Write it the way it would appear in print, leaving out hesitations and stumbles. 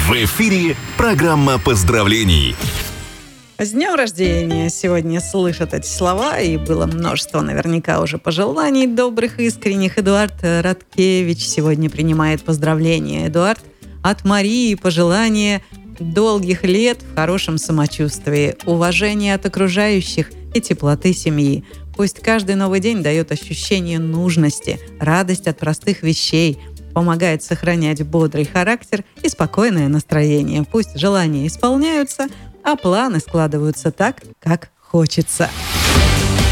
В эфире программа поздравлений. С днем рождения! Сегодня слышат эти слова, и было множество наверняка уже пожеланий добрых, искренних. Эдуард Радкевич сегодня принимает поздравления. Эдуард, от Марии пожелания долгих лет в хорошем самочувствии, уважения от окружающих и теплоты семьи. Пусть каждый новый день дает ощущение нужности, радость от простых вещей, помогает сохранять бодрый характер и спокойное настроение. Пусть желания исполняются, а планы складываются так, как хочется.